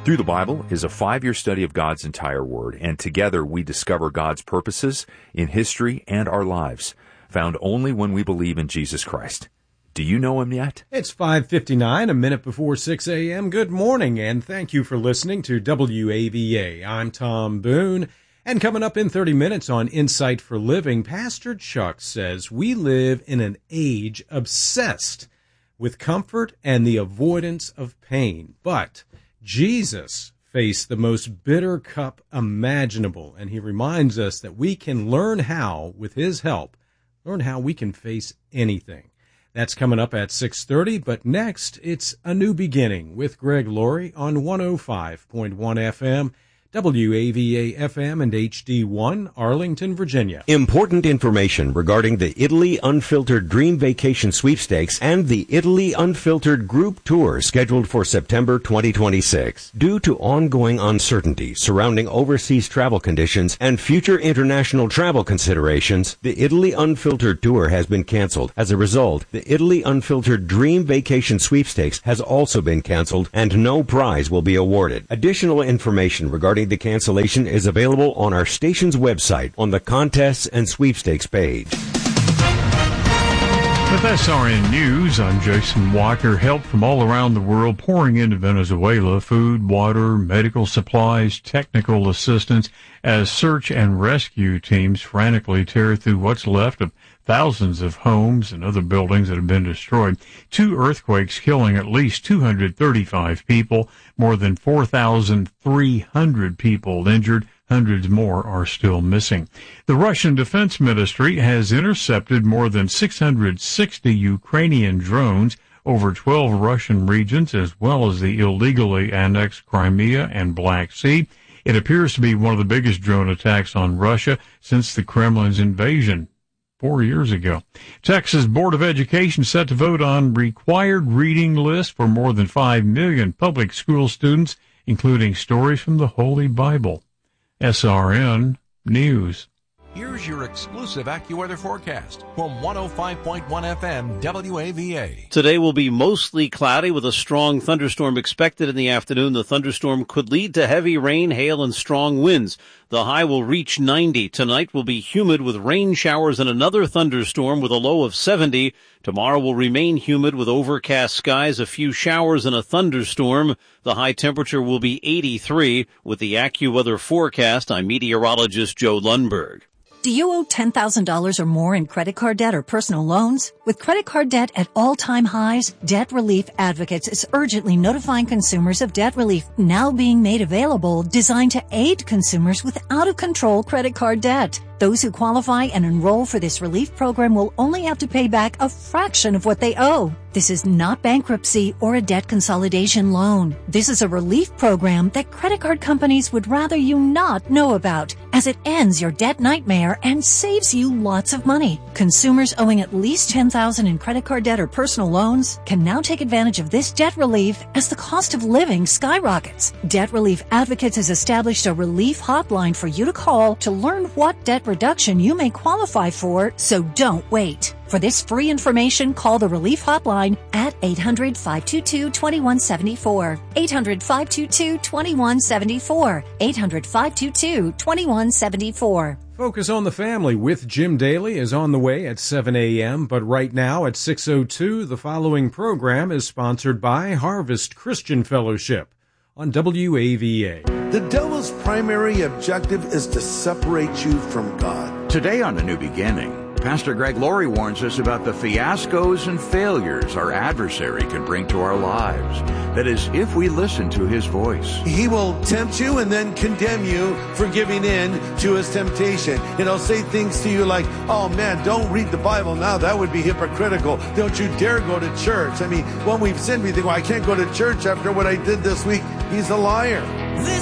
Through the Bible is a 5-year study of God's entire Word, and together we discover God's purposes in history and our lives, found only when we believe in Jesus Christ. Do you know Him yet? It's 5:59, a minute before 6 a.m. Good morning, and thank you for listening to WAVA. I'm Tom Boone, and coming up in 30 minutes on Insight for Living, Pastor Chuck says we live in an age obsessed with comfort and the avoidance of pain, but Jesus faced the most bitter cup imaginable, and he reminds us that we can learn how, with his help, learn how we can face anything. That's coming up at 6:30, but next, it's A New Beginning with Greg Laurie on 105.1 FM, WAVA-FM and HD1, Arlington, Virginia. Important information regarding the Italy Unfiltered Dream Vacation Sweepstakes and the Italy Unfiltered Group Tour scheduled for September 2026. Due to ongoing uncertainty surrounding overseas travel conditions and future international travel considerations, the Italy Unfiltered Tour has been canceled. As a result, the Italy Unfiltered Dream Vacation Sweepstakes has also been canceled and no prize will be awarded. Additional information regarding the cancellation is available on our station's website on the Contests and Sweepstakes page. With SRN News, I'm Jason Walker. Help from all around the world pouring into Venezuela. Food, water, medical supplies, technical assistance as search and rescue teams frantically tear through what's left of thousands of homes and other buildings that have been destroyed. 2 earthquakes killing at least 235 people, more than 4,300 people injured. Hundreds more are still missing. The Russian Defense Ministry has intercepted more than 660 Ukrainian drones over 12 Russian regions, as well as the illegally annexed Crimea and Black Sea. It appears to be one of the biggest drone attacks on Russia since the Kremlin's invasion 4 years ago. Texas Board of Education set to vote on required reading list for more than 5 million public school students, including stories from the Holy Bible. SRN News. Here's your exclusive AccuWeather forecast from 105.1 FM WAVA. Today will be mostly cloudy with a strong thunderstorm expected in the afternoon. The thunderstorm could lead to heavy rain, hail, and strong winds. The high will reach 90. Tonight will be humid with rain showers and another thunderstorm with a low of 70. Tomorrow will remain humid with overcast skies, a few showers, and a thunderstorm. The high temperature will be 83. With the AccuWeather forecast, I'm meteorologist Joe Lundberg. Do you owe $10,000 or more in credit card debt or personal loans? With credit card debt at all-time highs, Debt Relief Advocates is urgently notifying consumers of debt relief now being made available, designed to aid consumers with out-of-control credit card debt. Those who qualify and enroll for this relief program will only have to pay back a fraction of what they owe. This is not bankruptcy or a debt consolidation loan. This is a relief program that credit card companies would rather you not know about, as it ends your debt nightmare and saves you lots of money. Consumers owing at least $10,000 in credit card debt or personal loans can now take advantage of this debt relief as the cost of living skyrockets. Debt Relief Advocates has established a relief hotline for you to call to learn what debt reduction you may qualify for, so don't wait. For this free information, call the Relief Hotline at 800-522-2174. 800-522-2174. 800-522-2174. Focus on the Family with Jim Daly is on the way at 7 a.m., but right now at 6:02, the following program is sponsored by Harvest Christian Fellowship on WAVA. The devil's primary objective is to separate you from God. Today on A New Beginning, Pastor Greg Laurie warns us about the fiascos and failures our adversary can bring to our lives. That is, if we listen to his voice. He will tempt you and then condemn you for giving in to his temptation. And he'll say things to you like, oh man, don't read the Bible now. That would be hypocritical. Don't you dare go to church. I mean, when we've sinned, we think, well, I can't go to church after what I did this week. He's a liar.